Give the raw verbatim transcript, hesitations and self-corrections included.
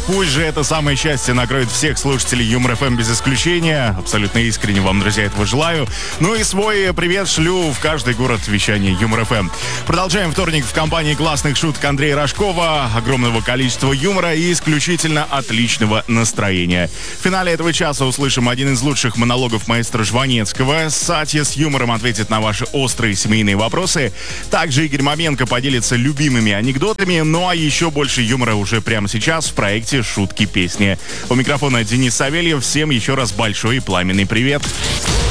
Пусть же это самое счастье накроет всех слушателей Юмор эф эм без исключения. Абсолютно искренне вам, друзья, этого желаю. Ну и свой привет шлю в каждый город вещания Юмор эф эм. Продолжаем вторник в компании классных шуток Андрея Рожкова, огромного количества юмора и исключительно отличного настроения. В финале этого часа услышим один из лучших монологов маэстро Жванецкого. Сатья с юмором ответит на ваши острые семейные вопросы. Также Игорь Маменко поделится любимыми анекдотами. Ну а еще больше юмора уже прямо сейчас в проекте «Шутки песни». У микрофона Денис Савельев. Всем еще раз большой и пламенный привет.